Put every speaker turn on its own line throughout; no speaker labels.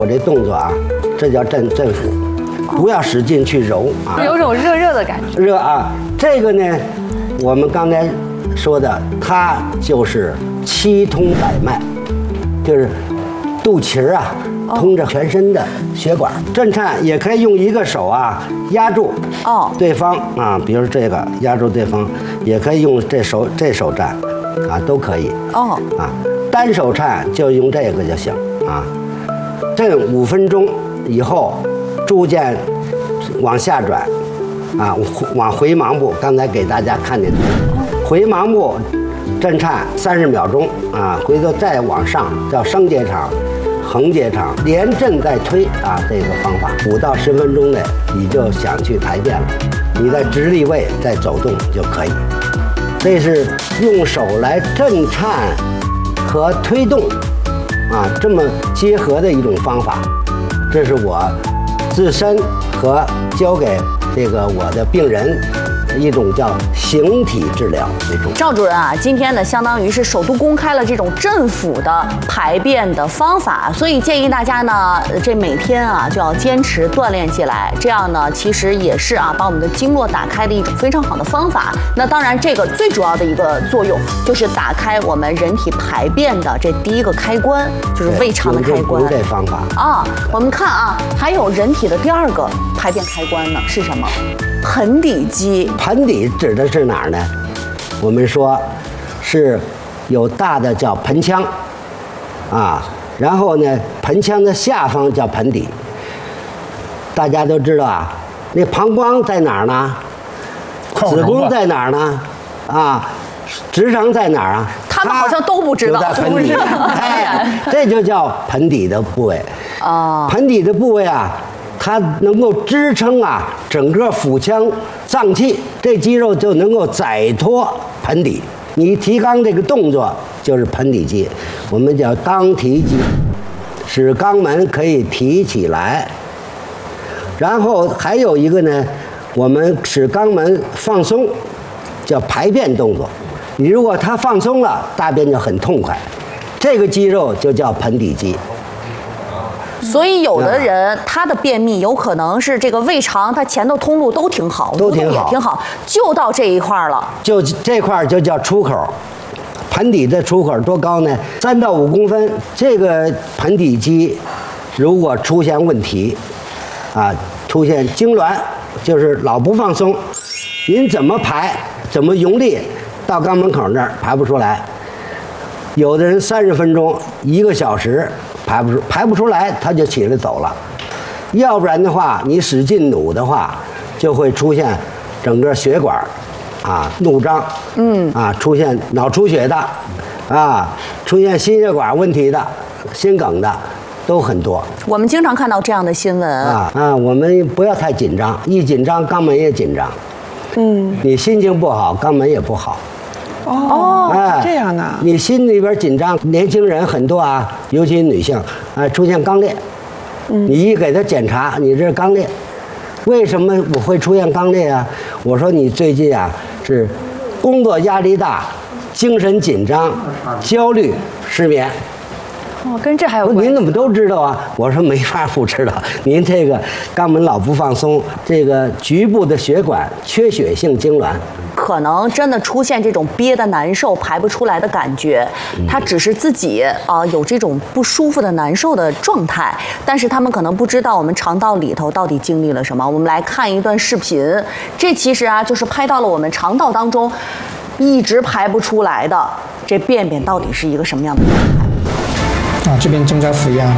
我这动作啊，这叫振腹，不要使劲去揉啊，
有种热热的感觉。
热啊，这个呢，我们刚才说的，它就是七通百脉，就是肚脐儿啊。通着全身的血管，震颤也可以用一个手啊压住对方啊，比如这个压住对方，也可以用这手颤啊，都可以啊。单手颤就用这个就行啊。震5分钟以后，逐渐往下转啊，往回盲部。刚才给大家看见的回盲部震颤30秒钟啊，回头再往上叫升结肠。横结肠连震带推啊，这个方法5到10分钟内你就想去排便了，你在直立位再走动就可以。这是用手来震颤和推动啊，这么结合的一种方法。这是我自身和教给这个我的病人一种叫形体治疗这种。
赵主任啊，今天呢，相当于是首都公开了这种振腹的排便的方法，所以建议大家呢，这每天啊就要坚持锻炼起来，这样呢，其实也是啊，把我们的经络打开的一种非常好的方法。那当然，这个最主要的一个作用就是打开我们人体排便的这第一个开关，就是胃肠的开关。
用这方法
啊，我们看啊，还有人体的第2个排便开关呢，是什么？盆底肌。
盆底指的是哪儿呢？我们说是有大的叫盆腔啊，然后呢，盆腔的下方叫盆底。大家都知道啊，那膀胱在哪儿呢？子宫在哪儿呢？啊，直肠在哪儿啊？
他们好像都不知道，
在盆底。哎，这就叫盆底的部位啊。盆底的部位啊，它能够支撑啊整个腹腔脏器，这肌肉就能够载托盆底。你提肛这个动作就是盆底肌，我们叫肛提肌，使肛门可以提起来。然后还有一个呢，我们使肛门放松，叫排便动作。你如果它放松了，大便就很痛快，这个肌肉就叫盆底肌。
所以有的人他的便秘有可能是这个胃肠，它前头通路都挺好，
都挺好，
也挺好，就到这一块了，
就这块就叫出口。盆底的出口多高呢？3到5公分。这个盆底肌如果出现问题，啊，出现痉挛，就是老不放松，您怎么排，怎么用力，到肛门口那儿排不出来。有的人30分钟、1个小时排不出来，他就起来走了。要不然的话，你使劲努的话，就会出现整个血管啊怒张，啊出现脑出血的，啊出现心血管问题的、心梗的都很多。
我们经常看到这样的新闻
我们不要太紧张，一紧张肛门也紧张。你心情不好，肛门也不好。
这样啊！
你心里边紧张，年轻人很多啊，尤其女性出现肛裂。你一给他检查，你这是肛裂。为什么我会出现肛裂啊？我说你最近啊是工作压力大，精神紧张、焦虑、失眠。
跟这还有关系？
您怎么都知道啊？我说没法不知道。您这个肛门老不放松，这个局部的血管缺血性痉挛，
可能真的出现这种憋得难受、排不出来的感觉。他只是自己有这种不舒服的难受的状态，但是他们可能不知道我们肠道里头到底经历了什么。我们来看一段视频，这其实就是拍到了我们肠道当中一直排不出来的这便便到底是一个什么样的状态。
这边增加腹压，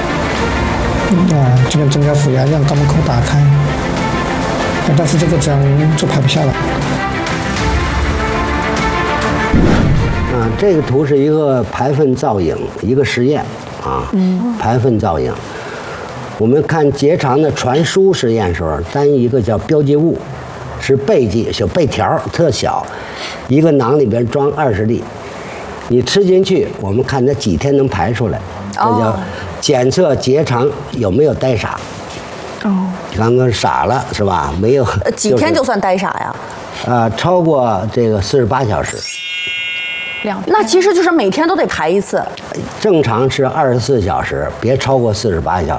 这边增加腹压，让肛门口打开，但是这个这样就排不下了。
这个图是一个排粪造影，一个实验啊，排粪造影。我们看结肠的传输实验时候，单一个叫标记物，是钡剂，小钡条，特小，一个囊里边装20粒。你吃进去，我们看它几天能排出来，这叫检测结肠有没有呆傻。刚刚傻了是吧？没有。
几天就算呆傻呀？
超过这个48小时。
那其实就是每天都得排一次。
正常是24小时，别超过48小